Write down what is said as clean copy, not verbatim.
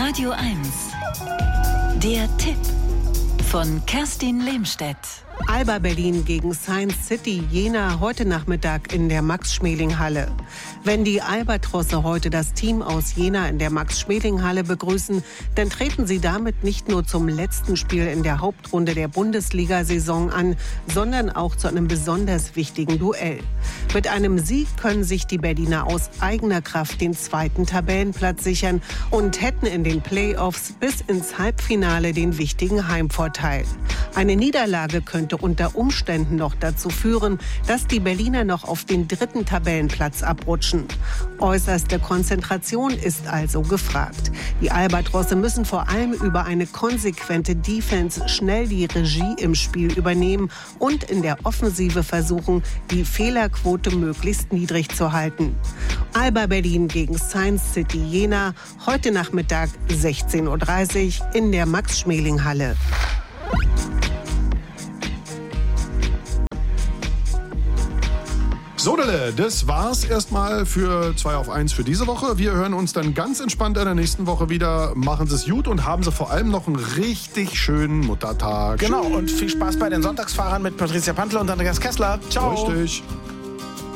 Radio 1. Der Tipp von Kerstin Lehmstedt. Alba Berlin gegen Science City Jena heute Nachmittag in der Max-Schmeling-Halle. Wenn die Albatrosse heute das Team aus Jena in der Max-Schmeling-Halle begrüßen, dann treten sie damit nicht nur zum letzten Spiel in der Hauptrunde der Bundesliga-Saison an, sondern auch zu einem besonders wichtigen Duell. Mit einem Sieg können sich die Berliner aus eigener Kraft den zweiten Tabellenplatz sichern und hätten in den Playoffs bis ins Halbfinale den wichtigen Heimvorteil. Eine Niederlage könnte unter Umständen noch dazu führen, dass die Berliner noch auf den dritten Tabellenplatz abrutschen. Äußerste Konzentration ist also gefragt. Die Albatrosse müssen vor allem über eine konsequente Defense schnell die Regie im Spiel übernehmen und in der Offensive versuchen, die Fehlerquote möglichst niedrig zu halten. Alba Berlin gegen Science City Jena, heute Nachmittag 16:30 Uhr in der Max-Schmeling-Halle. Sodele, das war's erstmal für 2 auf 1 für diese Woche. Wir hören uns dann ganz entspannt in der nächsten Woche wieder. Machen Sie es gut und haben Sie vor allem noch einen richtig schönen Muttertag. Genau, und viel Spaß bei den Sonntagsfahrern mit Patricia Pantler und Andreas Kessler. Ciao. Richtig.